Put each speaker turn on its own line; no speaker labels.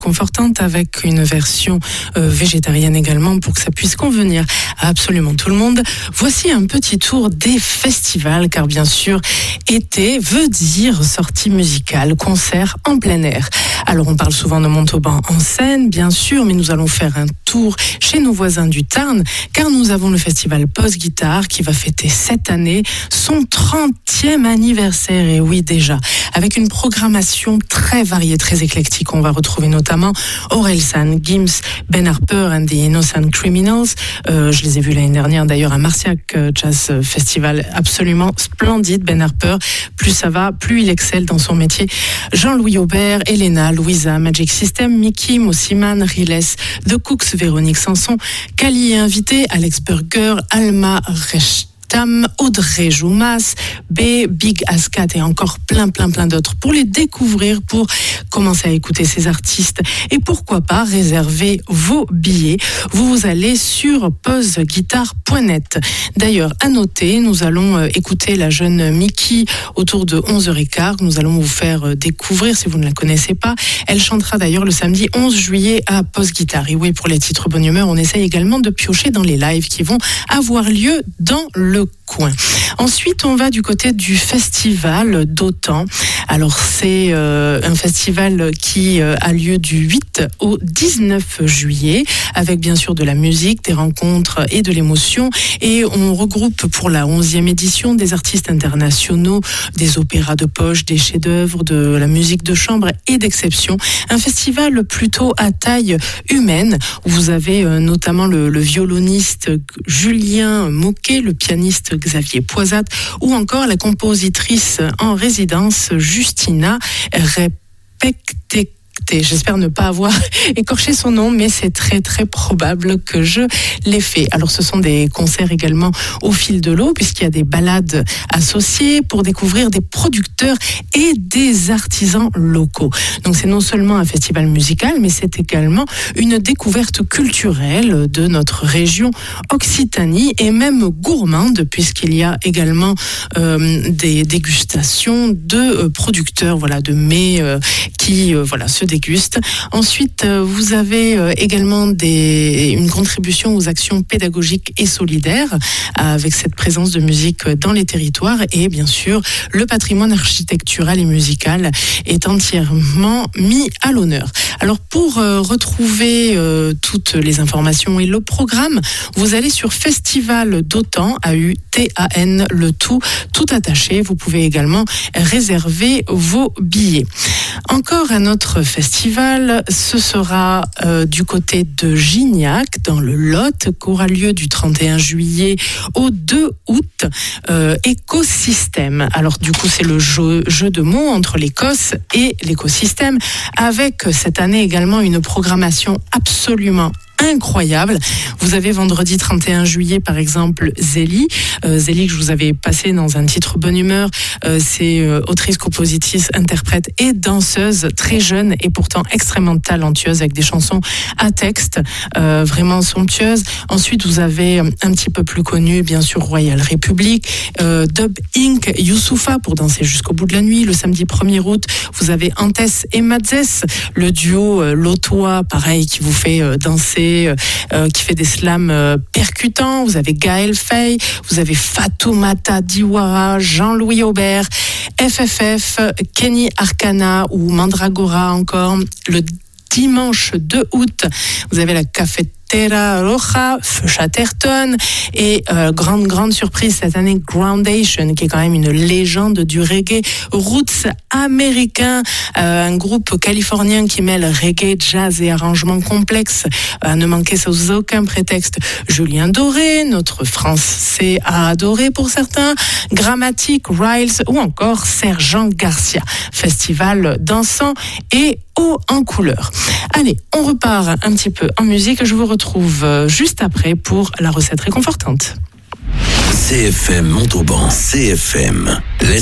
réconfortante avec une version végétarienne également pour que ça puisse convenir à absolument tout le monde. Voici un petit tour des festivals car bien sûr, été veut dire sortie musicale, concert en plein air. Alors on parle souvent de Montauban en Seine, bien sûr, mais nous allons faire un tour chez nos voisins du Tarn car nous avons le festival Post-Guitare qui va fêter cette année son 30e anniversaire, et oui déjà, avec une programmation très variée, très éclectique. On va retrouver notamment Orelsan, Gims, Ben Harper and the Innocent Criminals. Je les ai vus l'année dernière d'ailleurs à Marciac Jazz Festival, absolument splendide. Ben Harper, plus ça va, plus il excelle dans son métier. Jean-Louis Aubert, Elena, Louisa, Magic System, Mickey, Mossiman, Riles, The Cooks, Véronique Sanson, Kali est invité, Alex Burger, Alma Recht, Audrey Joumas, B, Big Ascat et encore plein d'autres pour les découvrir, pour commencer à écouter ces artistes et pourquoi pas réserver vos billets. Vous allez sur poseguitare.net. D'ailleurs, à noter, nous allons écouter la jeune Mickey autour de 11h15. Nous allons vous faire découvrir si vous ne la connaissez pas. Elle chantera d'ailleurs le samedi 11 juillet à Post-Guitare. Et oui, pour les titres bonne humeur, on essaye également de piocher dans les lives qui vont avoir lieu dans le coin. Ensuite, on va du côté du festival d'Autan. Alors, c'est un festival qui a lieu du 8 au 19 juillet, avec bien sûr de la musique, des rencontres et de l'émotion. Et on regroupe pour la 11e édition des artistes internationaux, des opéras de poche, des chefs-d'œuvre, de la musique de chambre et d'exception. Un festival plutôt à taille humaine, où vous avez notamment le violoniste Julien Moquet, le pianiste Xavier Poisat, ou encore la compositrice en résidence Justina Repecte. J'espère ne pas avoir écorché son nom, mais c'est très probable que je l'ai fait. Alors ce sont des concerts également au fil de l'eau, puisqu'il y a des balades associées pour découvrir des producteurs et des artisans locaux. Donc c'est non seulement un festival musical, mais c'est également une découverte culturelle de notre région Occitanie, et même gourmande, puisqu'il y a également des dégustations de producteurs, de mets qui se dégustent. Ensuite, vous avez également une contribution aux actions pédagogiques et solidaires avec cette présence de musique dans les territoires, et bien sûr, le patrimoine architectural et musical est entièrement mis à l'honneur. Alors, pour retrouver toutes les informations et le programme, vous allez sur Festival d'Autan, AUTAN, le tout attaché. Vous pouvez également réserver vos billets. Encore un autre festival, ce sera du côté de Gignac, dans le Lot, qu'aura lieu du 31 juillet au 2 août, Écosystème. Alors du coup, c'est le jeu de mots entre l'Écosse et l'écosystème, avec cette année également une programmation absolument incroyable. Vous avez vendredi 31 juillet par exemple Zélie que je vous avais passé dans un titre bonne humeur. C'est autrice, compositrice, interprète et danseuse, très jeune et pourtant extrêmement talentueuse, avec des chansons à texte vraiment somptueuses. Ensuite vous avez un petit peu plus connu bien sûr Royal Republic, Dub Inc, Youssoufa pour danser jusqu'au bout de la nuit. Le samedi 1er août vous avez Antès et Madzès, le duo lotois pareil qui vous fait danser, qui fait des slams percutants. Vous avez Gaël Faye, vous avez Fatoumata Diawara, Jean-Louis Aubert, FFF, Kenny Arcana ou Mandragora encore. Le dimanche 2 août, vous avez la Cafetera Roja, Chatterton et grande surprise cette année, Groundation, qui est quand même une légende du reggae roots américain, un groupe californien qui mêle reggae, jazz et arrangements complexes, à ne manquer sous aucun prétexte. Julien Doré, notre français à adorer pour certains, Grammatic, Riles ou encore Sergent Garcia. Festival dansant et haut en couleur. Allez, on repart un petit peu en musique. Je vous retrouve juste après pour la recette réconfortante.
CFM Montauban, CFM.